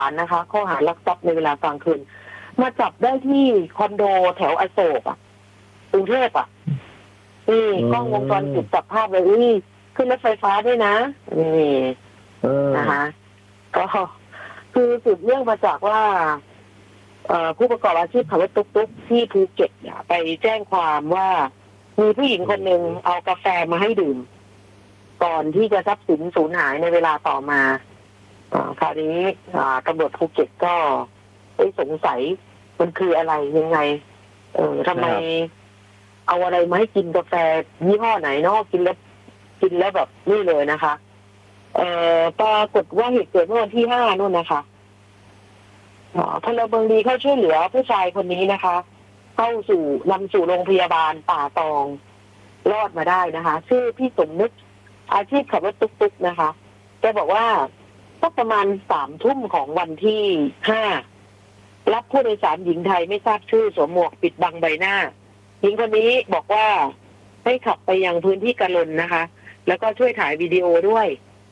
ารนะคะข้อหาลักทรัพย์ในเวลากลางคืนมาจับได้ที่คอนโดแถวอโศกกรุงเทพนี่กล้องวงจรปิดจับภาพเลยขึ้นรถไฟฟ้าด้วยนะนี่นะคะก็คือสืบเนื่องมาจากว่าผู้ประกอบอาชีพขับรถตุ๊กๆที่ภูเก็ตไปแจ้งความว่ามีผู้หญิงคนหนึ่งเอากาแฟมาให้ดื่มก่อนที่จะทรัพย์สินสูญหายในเวลาต่อมาคราวนี้ตำรวจภูเก็ตก็สงสัยมันคืออะไรยังไงทำไมเอาอะไรมาให้กินกาแฟยี่ห้อไหนเนาะกินแล้วแบบนี่เลยนะคะปรากฏว่าเหตุเกิดเมื่อวันที่5นู่นนะคะพลเมืองดีเข้าช่วยเหลือผู้ชายคนนี้นะคะนำสู่โรงพยาบาลป่าตองรอดมาได้นะคะชื่อพี่สมนึกอาชีพขับรถตุ๊กๆนะคะแกบอกว่าก็ประมาณ3 ทุ่มของวันที่5รับผู้โดยสารหญิงไทยไม่ทราบชื่อสวมหมวกปิดบังใบหน้าหญิงคนนี้บอกว่าให้ขับไปยังพื้นที่กะลนนะคะแล้วก็ช่วยถ่ายวิดีโอด้วย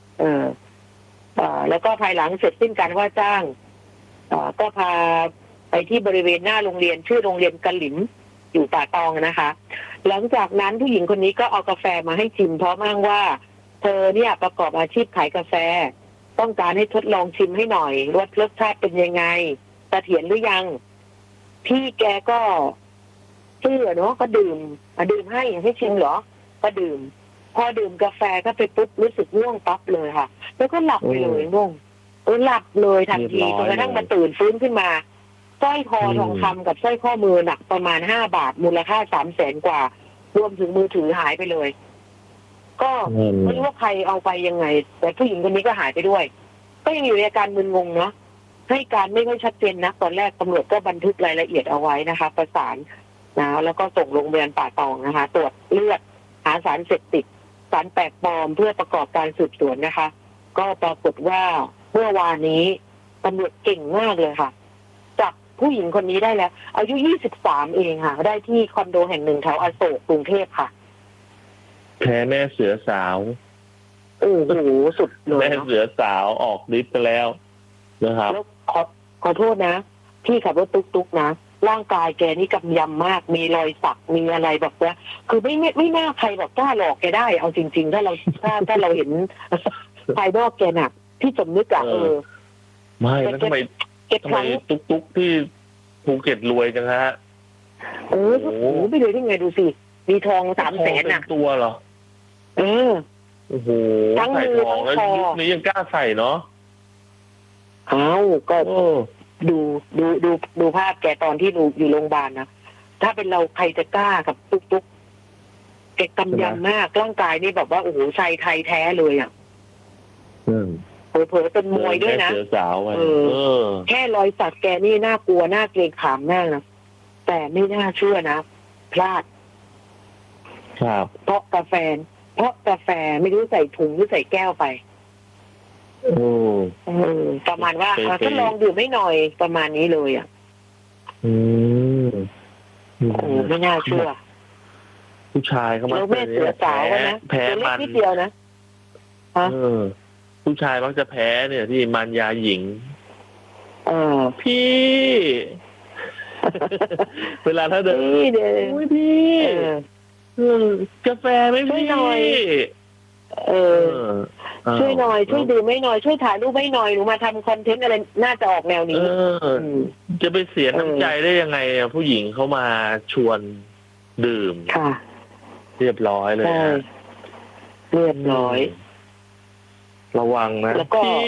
แล้วก็ภายหลังเสร็จสิ้นการว่าจ้างก็พาไปที่บริเวณหน้าโรงเรียนชื่อโรงเรียนกะหลิมอยู่ป่าตองนะคะหลังจากนั้นผู้หญิงคนนี้ก็เอากาแฟมาให้ชิมเพราะอ้างว่าเธอเนี่ยประกอบอาชีพขายกาแฟต้องการให้ทดลองชิมให้หน่อยรสชาติเป็นยังไงเสถียรหรือยังพี่แกก็เชื่อเนาะก็ดื่มให้ชิมเหรอก็ดื่มพอดื่มกาแฟก็ไปปุ๊บรู้สึกง่วงปั๊บเลยค่ะแล้วก็หลับไปเลยง่วงหลับเลยทันทีจนกระทั่งมาตื่นฟื้นขึ้นมาสร้อยคอทองคำกับสร้อยข้อมือหนักประมาณ5 บาทมูลค่า300,000 กว่ารวมถึงมือถือหายไปเลยก็ไม่รู้ว่าใครเอาไปยังไงแต่ผู้หญิงคนนี้ก็หายไปด้วยก็ยังอยู่ในอาการมึนงงเนาะให้การไม่ค่อยชัดเจนนะตอนแรกตำรวจก็บันทึกรายละเอียดเอาไว้นะคะประสานนะแล้วก็ส่งโรงพยาบาลป่าตองนะคะตรวจเลือดหาสารเสพติดสารแปลกปลอมเพื่อประกอบการสืบสวนนะคะก็ปรากฏว่าเมื่อวานนี้ตำรวจเก่งมากเลยค่ะจับผู้หญิงคนนี้ได้แล้วอายุ23เองค่ะได้ที่คอนโดแห่งหนึ่งแถวอโศกกรุงเทพค่ะแพ้แม่เสือสาวโอ้โหสุดเลยแม่เสือสาวออกฤทธิ์ไปแล้วนะครับแล้วขอโทษนะพี่ขับรถตุ๊กๆนะร่างกายแกนี่กำยำมากมีรอยสักมีอะไรแบบว่าคือไม่น่าใครแบบกล้าหลอกแกได้เอาจริงๆถ้าเราเห็นภายนอกแกน่ะพี่สมนึกไม่แล้วทำไมตุ๊กที่ภูเก็ตรวยจังฮะโอ้โหไม่รวยได้ไงดูสิมีทอง300,000น่ะตัวเหรอโอ้โหใส่ทองแล้วยุคนี้ยังกล้าใส่เนาะก็ดูภาพแกตอนที่อยู่โรงพยาบาลนะถ้าเป็นเราใครจะกล้ากับตุ๊กแกกำยำมากร่างกายนี่แบบว่าโอ้โหชายไทยแท้เลยเผลอเป็นมวยด้วยนะแค่รอยสักแกนี่น่ากลัวน่าเกรงขามมากนะแต่ไม่น่าเชื่อนะพลาดครับเพราะกาแฟไม่รู้ใส่ถุงหรือใส่แก้วไปประมาณว่าถ้าลองดื่มไม่หน่อยประมาณนี้เลยไม่น่าเชื่อผู้ชายเขามาแม่เสือสาวนะแพ้มันนิดเดียวนะผู้ชายมักจะแพ้เนี่ยที่มันยาหญิงพี่เวลาถ้าเดินพี่กาแฟไม่พี่ช่วยหน่อยช่วยดื่มไม่หน่อยช่วยถ่ายรูปไม่หน่อยหนูมาทำคอนเทนต์อะไรน่าจะออกแนวนี้จะไปเสียน้ำใจได้ยังไงผู้หญิงเขามาชวนดื่มค่ะเรียบร้อยเลยเรียบร้อยระวังนะพี่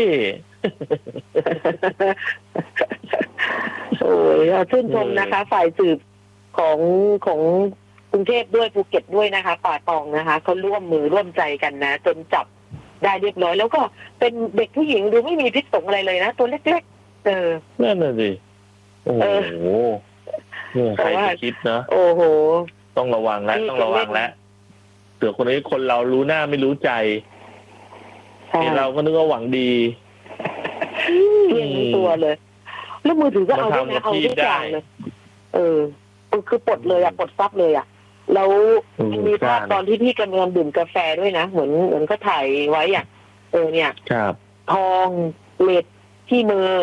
โอ้ยชื่นชมนะคะฝ่ายสืบของกรุงเทพด้วยภูเก็ตด้วยนะคะป่าตองนะคะเขาร่วมมือร่วมใจกันนะจนจับได้เรียบร้อยแล้วก็เป็นเด็กผู้หญิงดูไม่มีพิษสงอะไรเลยนะตัวเล็กๆนั่นน่ะสิโอ้โหใครจะคิดนะโอ้โหต้องระวังแล้วเสือคนนี้คนเรารู้หน้าไม่รู้ใจเราก็นึกว่าหวังดีเพี้ยงตัวเลยแล้วมือถือก็เอาด้วยนะเอาทุกอย่างเลยคือปลดเลยปลดซับเลยแล้วมีภาพตอนที่พี่กำลังดื่มกาแฟด้วยนะเหมือนก็ถ่ายไว้เนี่ยทองเล็ดที่มือ